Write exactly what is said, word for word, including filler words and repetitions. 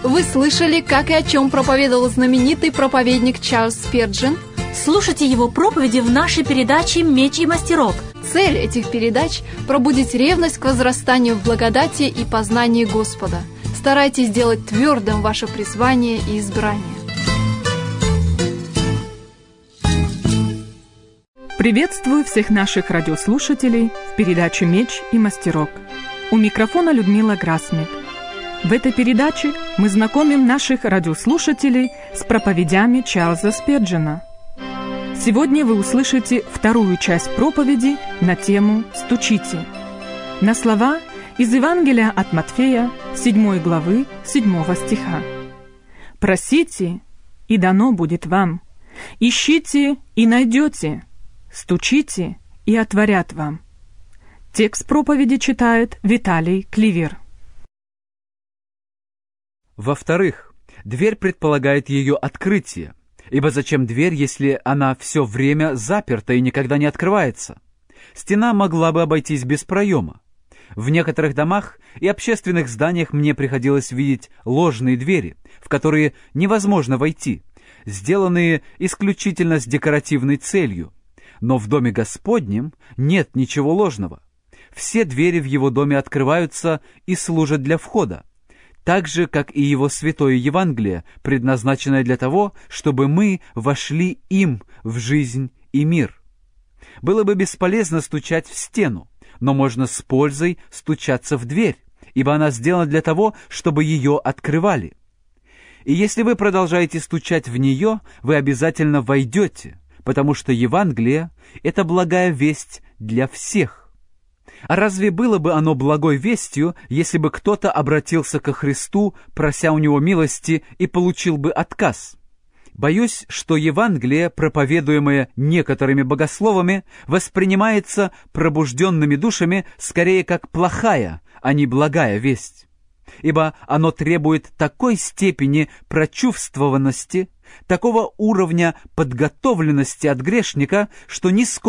Вы слышали, как и о чем проповедовал знаменитый проповедник Чарльз Спирджин? Слушайте его проповеди в нашей передаче «Меч и мастерок». Цель этих передач – пробудить ревность к возрастанию в благодати и познании Господа. Старайтесь сделать твердым ваше призвание и избрание. Приветствую всех наших радиослушателей в передаче «Меч и мастерок». У микрофона Людмила Грасмит. В этой передаче мы знакомим наших радиослушателей с проповедями Чарльза Спирджина. Сегодня вы услышите вторую часть проповеди на тему «Стучите» на слова из Евангелия от Матфея, седьмой главы, седьмого стиха. «Просите, и дано будет вам, ищите, и найдете, стучите, и отворят вам». Текст проповеди читает Виталий Кливер. Во-вторых, дверь предполагает ее открытие. Ибо зачем дверь, если она все время заперта и никогда не открывается? Стена могла бы обойтись без проема. В некоторых домах и общественных зданиях мне приходилось видеть ложные двери, в которые невозможно войти, сделанные исключительно с декоративной целью. Но в доме Господнем нет ничего ложного. Все двери в его доме открываются и служат для входа, так же, как и его святое Евангелие, предназначенное для того, чтобы мы вошли им в жизнь и мир. Было бы бесполезно стучать в стену, но можно с пользой стучаться в дверь, ибо она сделана для того, чтобы ее открывали. И если вы продолжаете стучать в нее, вы обязательно войдете, потому что Евангелие — это благая весть для всех. А разве было бы оно благой вестью, если бы кто-то обратился ко Христу, прося у него милости, и получил бы отказ? Боюсь, что Евангелие, проповедуемое некоторыми богословами, воспринимается пробужденными душами скорее как плохая, а не благая весть. Ибо оно требует такой степени прочувствованности, такого уровня подготовленности от грешника, что нисколько